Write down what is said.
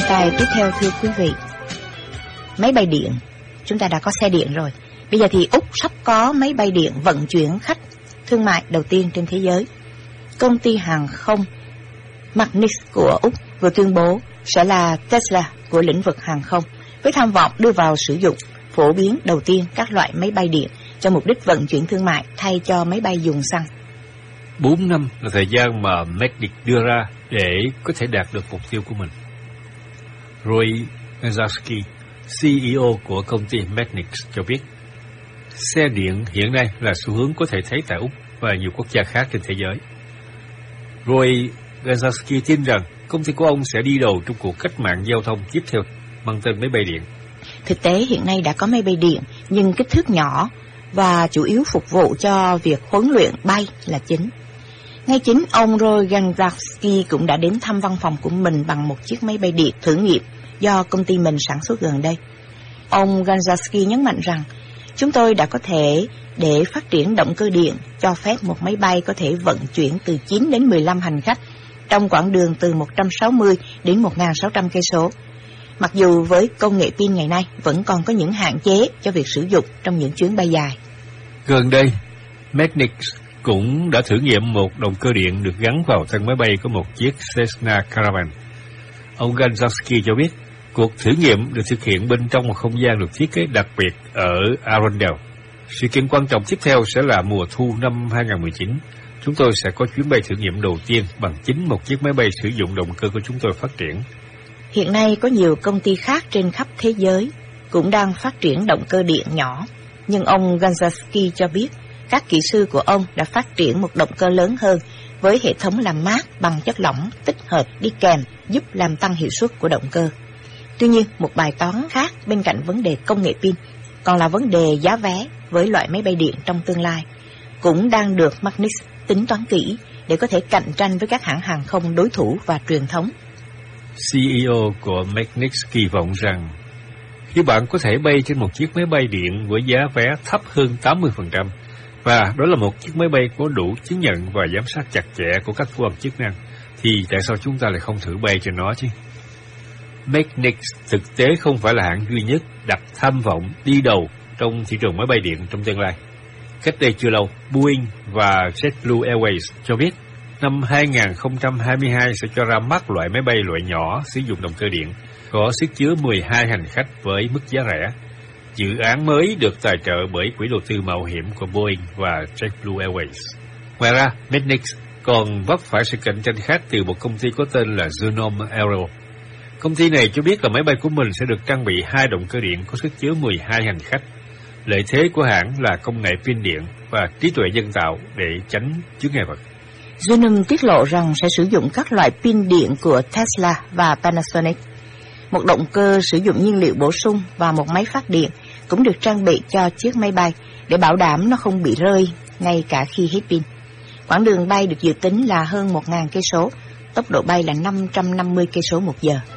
tài tiếp theo thưa quý vị, máy bay điện. Chúng ta đã có xe điện rồi. Bây giờ thì Úc sắp có máy bay điện vận chuyển khách thương mại đầu tiên trên thế giới. Công ty hàng không Magnis của Úc vừa tuyên bố sẽ là Tesla của lĩnh vực hàng không, với tham vọng đưa vào sử dụng phổ biến đầu tiên các loại máy bay điện cho mục đích vận chuyển thương mại thay cho máy bay dùng xăng. 4 năm là thời gian mà Magnis đưa ra để có thể đạt được mục tiêu của mình. Roy Gazowski, CEO của công ty Magnis cho biết, xe điện hiện nay là xu hướng có thể thấy tại Úc và nhiều quốc gia khác trên thế giới. Roy Gazowski tin rằng công ty của ông sẽ đi đầu trong cuộc cách mạng giao thông tiếp theo mang tên máy bay điện. Thực tế hiện nay đã có máy bay điện nhưng kích thước nhỏ và chủ yếu phục vụ cho việc huấn luyện bay là chính. Ngay chính ông Roy Gazowski cũng đã đến thăm văn phòng của mình bằng một chiếc máy bay điện thử nghiệm do công ty mình sản xuất gần đây. Ông Gazowski nhấn mạnh rằng, chúng tôi đã có thể để phát triển động cơ điện cho phép một máy bay có thể vận chuyển từ 9 đến 15 hành khách trong quãng đường từ 160 đến 1.600 cây số. Mặc dù với công nghệ pin ngày nay vẫn còn có những hạn chế cho việc sử dụng trong những chuyến bay dài. Gần đây, Magnis cũng đã thử nghiệm một động cơ điện được gắn vào thân máy bay của một chiếc Cessna Caravan. Ông Gazowski cho biết, cuộc thử nghiệm được thực hiện bên trong một không gian được thiết kế đặc biệt ở Arundel. Sự kiện quan trọng tiếp theo sẽ là mùa thu năm 2019. Chúng tôi sẽ có chuyến bay thử nghiệm đầu tiên bằng chính một chiếc máy bay sử dụng động cơ của chúng tôi phát triển. Hiện nay có nhiều công ty khác trên khắp thế giới cũng đang phát triển động cơ điện nhỏ, nhưng ông Gazowski cho biết các kỹ sư của ông đã phát triển một động cơ lớn hơn với hệ thống làm mát bằng chất lỏng tích hợp đi kèm giúp làm tăng hiệu suất của động cơ. Tuy nhiên, một bài toán khác bên cạnh vấn đề công nghệ pin còn là vấn đề giá vé với loại máy bay điện trong tương lai, cũng đang được Magnis tính toán kỹ để có thể cạnh tranh với các hãng hàng không đối thủ và truyền thống. CEO của Magnis kỳ vọng rằng khi bạn có thể bay trên một chiếc máy bay điện với giá vé thấp hơn 80%, và đó là một chiếc máy bay có đủ chứng nhận và giám sát chặt chẽ của các cơ quan chức năng, thì tại sao chúng ta lại không thử bay trên nó chứ? Magnis thực tế không phải là hãng duy nhất đặt tham vọng đi đầu trong thị trường máy bay điện trong tương lai. Cách đây chưa lâu, Boeing và JetBlue Airways cho biết năm 2022 sẽ cho ra mắt loại máy bay loại nhỏ sử dụng động cơ điện, có sức chứa 12 hành khách với mức giá rẻ. Dự án mới được tài trợ bởi quỹ đầu tư mạo hiểm của Boeing và JetBlue Airways. Ngoài ra, Magnis còn vấp phải sự cạnh tranh khác từ một công ty có tên là Genome Aero. Công ty này cho biết là máy bay của mình sẽ được trang bị 2 động cơ điện có sức chứa 12 hành khách. Lợi thế của hãng là công nghệ pin điện và trí tuệ nhân tạo để tránh chướng ngại vật. Genome tiết lộ rằng sẽ sử dụng các loại pin điện của Tesla và Panasonic. Một động cơ sử dụng nhiên liệu bổ sung và một máy phát điện cũng được trang bị cho chiếc máy bay để bảo đảm nó không bị rơi ngay cả khi hết pin. Quãng đường bay được dự tính là hơn 1.000 cây số, tốc độ bay là 550 cây số một giờ.